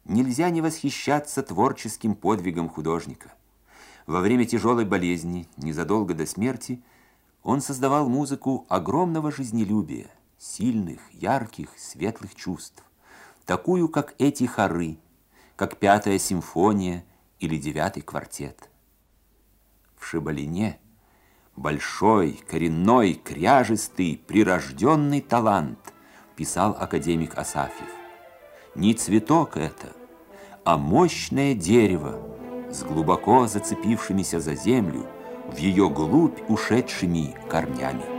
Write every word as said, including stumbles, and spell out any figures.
нельзя не восхищаться творческим подвигом художника. Во время тяжелой болезни, незадолго до смерти, он создавал музыку огромного жизнелюбия, сильных, ярких, светлых чувств, такую, как эти хоры, как пятая симфония или девятый квартет. В Шибалине большой, коренной, кряжистый, прирожденный талант, писал академик Асафьев. Не цветок это, а мощное дерево с глубоко зацепившимися за землю, в ее глубь ушедшими корнями.